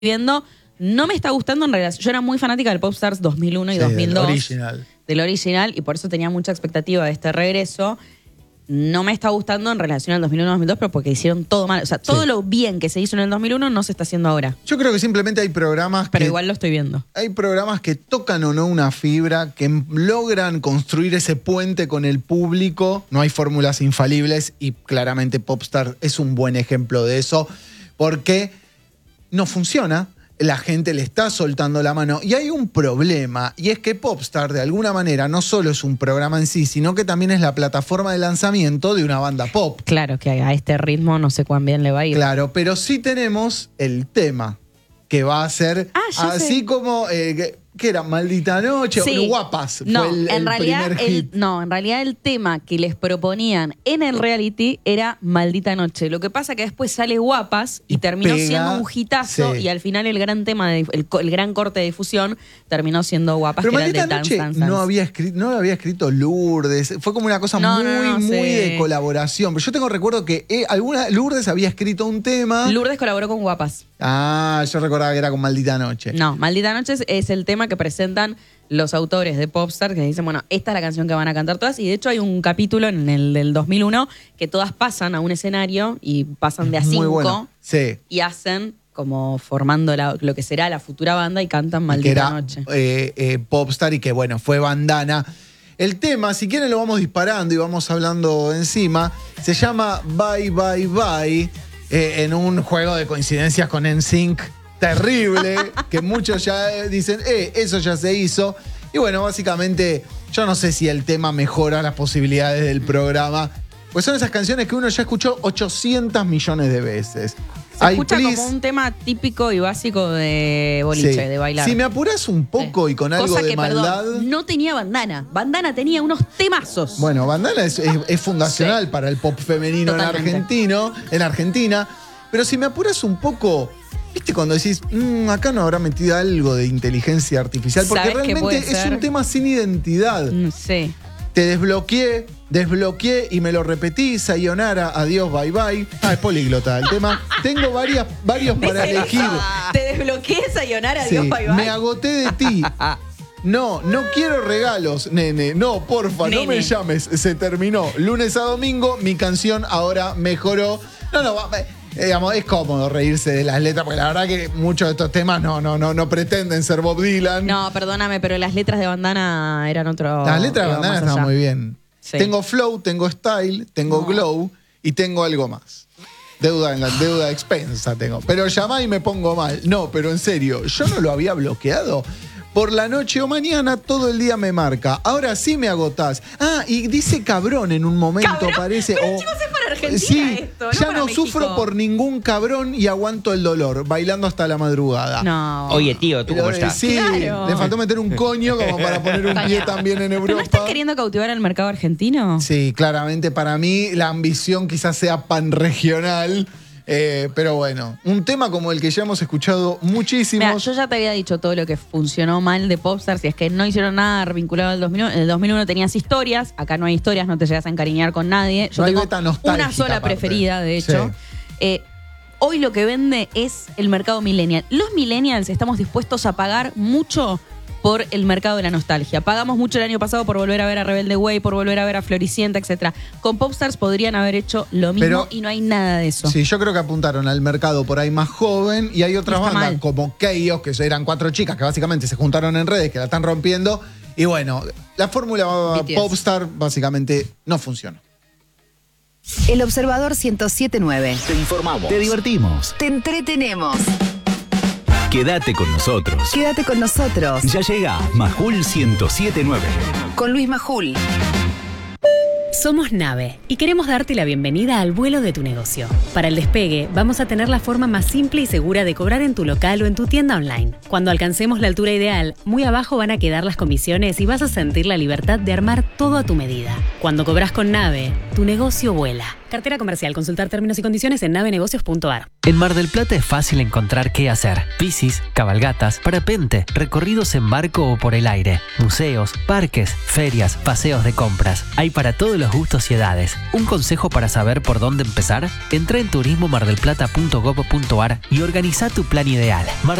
viendo. No me está gustando en relación. Yo era muy fanática del Popstars 2001 y 2002. Del original, y por eso tenía mucha expectativa de este regreso. No me está gustando en relación al 2001-2002, pero porque hicieron todo mal. O sea, todo lo bien que se hizo en el 2001 no se está haciendo ahora. Yo creo que simplemente hay programas Pero igual lo estoy viendo. Hay programas que tocan o no una fibra, que logran construir ese puente con el público. No hay fórmulas infalibles y claramente Popstar es un buen ejemplo de eso, porque no funciona. La gente le está soltando la mano. Y hay un problema, y es que Popstar, de alguna manera, no solo es un programa en sí, sino que también es la plataforma de lanzamiento de una banda pop. Claro, que a este ritmo no sé cuán bien le va a ir. Claro, pero sí tenemos el tema, que va a ser así como... ¿qué era? ¿Maldita Noche? Sí. Guapas. No, fue en realidad en realidad el tema que les proponían en el reality era Maldita Noche. Lo que pasa que después sale Guapas y terminó siendo un hitazo, y al final el gran tema, el gran corte de difusión terminó siendo Guapas. Pero que Maldita era el de Noche Dance, Dance. no lo había escrito Lourdes. Fue como una cosa muy de colaboración. Pero yo tengo recuerdo que Lourdes había escrito un tema. Lourdes colaboró con Guapas. Ah, yo recordaba que era con Maldita Noche. No, Maldita Noche es el tema que presentan los autores de Popstar, que dicen, bueno, esta es la canción que van a cantar todas, y de hecho hay un capítulo en el del 2001 que todas pasan a un escenario y pasan de a 5 bueno. y hacen como formando lo que será la futura banda y cantan Maldita Noche. Popstar, y que bueno, fue Bandana. El tema, si quieren lo vamos disparando y vamos hablando encima, se llama Bye Bye Bye, en un juego de coincidencias con NSYNC terrible, que muchos ya dicen, eso ya se hizo. Y bueno, básicamente, yo no sé si el tema mejora las posibilidades del programa, pues son esas canciones que uno ya escuchó 800 millones de veces. Se escucha como un tema típico y básico de boliche, de bailar. Si me apuras un poco y con algo de maldad... Perdón, no tenía Bandana. Bandana tenía unos temazos. Bueno, Bandana es fundacional para el pop femenino en Argentina. Pero si me apuras un poco... ¿Viste cuando decís, acá no habrá metido algo de inteligencia artificial? Porque realmente es un tema sin identidad. Sí. Te desbloqueé y me lo repetí, sayonara, adiós, bye bye. Es políglota el tema. Tengo varios para elegir. Te desbloqueé, sayonara, adiós, bye bye. Me agoté de ti. No quiero regalos, nene. No, porfa, no me llames. Se terminó. Lunes a domingo, mi canción ahora mejoró. Digamos, es cómodo reírse de las letras, porque la verdad que muchos de estos temas no pretenden ser Bob Dylan. No, perdóname, pero las letras de Bandana eran otro... Las letras de Bandana estaban muy bien. Sí. Tengo flow, tengo style, tengo glow y tengo algo más. Deuda expensa tengo. Pero llamá y me pongo mal. No, pero en serio, yo no lo había bloqueado. Por la noche o mañana, todo el día me marca. Ahora sí me agotás. Y dice cabrón en un momento, ¿Cabrón? Parece. Pero chicos, es para Argentina esto, no ya para no México. sufro por ningún cabrón y aguanto el dolor, bailando hasta la madrugada. No. Oye, tío, ¿tú cómo estás? Sí, claro. Le faltó meter un coño como para poner un pie también en Europa. ¿Pero no están queriendo cautivar al mercado argentino? Sí, claramente. Para mí, la ambición quizás sea panregional. Pero bueno, un tema como el que ya hemos escuchado muchísimo. Mira, yo ya te había dicho todo lo que funcionó mal de Popstar, si es que no hicieron nada vinculado al 2001. En el 2001 tenías historias, acá no hay historias, no te llegas a encariñar con nadie. Yo tengo una sola preferida, de hecho. Sí. Hoy lo que vende es el mercado millennial. Los millennials estamos dispuestos a pagar mucho por el mercado de la nostalgia. Pagamos mucho el año pasado por volver a ver a Rebelde Way, por volver a ver a Floricienta, etc. Con Popstars podrían haber hecho lo mismo, y no hay nada de eso. Sí, yo creo que apuntaron al mercado por ahí más joven, y hay otras bandas como Chaos, que eran 4 chicas que básicamente se juntaron en redes, que la están rompiendo. Y bueno, la fórmula Popstar básicamente no funciona. El Observador 107.9. Te informamos. Te divertimos. Te entretenemos. Quédate con nosotros. Quédate con nosotros. Ya llega Majul 107.9. Con Luis Majul. Somos Nave y queremos darte la bienvenida al vuelo de tu negocio. Para el despegue, vamos a tener la forma más simple y segura de cobrar en tu local o en tu tienda online. Cuando alcancemos la altura ideal, muy abajo van a quedar las comisiones y vas a sentir la libertad de armar todo a tu medida. Cuando cobras con Nave, tu negocio vuela. Cartera comercial. Consultar términos y condiciones en navenegocios.ar. En Mar del Plata es fácil encontrar qué hacer. Bicis, cabalgatas, parapente, recorridos en barco o por el aire, museos, parques, ferias, paseos de compras. Hay para todos los gustos y edades. ¿Un consejo para saber por dónde empezar? Entra en turismomardelplata.gov.ar y organiza tu plan ideal.